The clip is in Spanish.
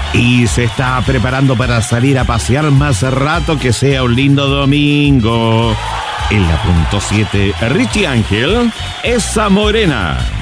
y se está preparando para salir a pasear más rato, que sea un lindo domingo. En la punto 7, Richie Ángel, esa morena.